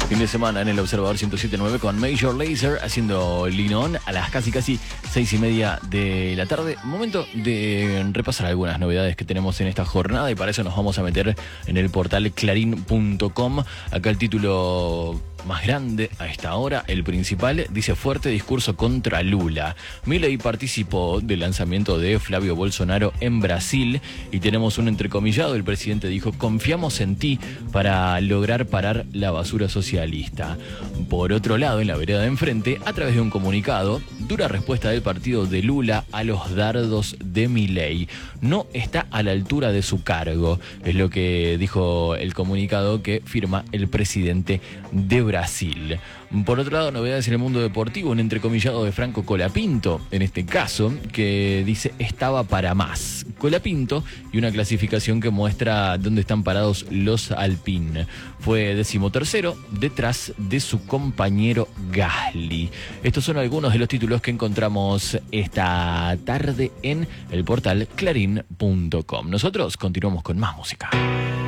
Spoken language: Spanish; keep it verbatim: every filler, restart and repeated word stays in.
Fin de semana en el Observador ciento siete punto nueve con Major Lazer haciendo Linón a las casi casi seis y media de la tarde. Momento de repasar algunas novedades que tenemos en esta jornada y para eso nos vamos a meter en el portal clarín punto com. Acá el título más grande a esta hora, el principal, dice: fuerte discurso contra Lula. Milei participó del lanzamiento de Flavio Bolsonaro en Brasil y tenemos un entrecomillado. El presidente dijo: confiamos en ti para lograr parar la basura socialista. Por otro lado, en la vereda de enfrente, a través de un comunicado, dura respuesta del partido de Lula a los dardos de Milei. No está a la altura de su cargo, es lo que dijo el comunicado que firma el presidente de Brasil. Por otro lado, novedades en el mundo deportivo, un entrecomillado de Franco Colapinto, en este caso, que dice: estaba para más. Colapinto y una clasificación que muestra dónde están parados los Alpine. Fue decimotercero detrás de su compañero Gasly. Estos son algunos de los títulos que encontramos esta tarde en el portal clarín punto com. Nosotros continuamos con más música.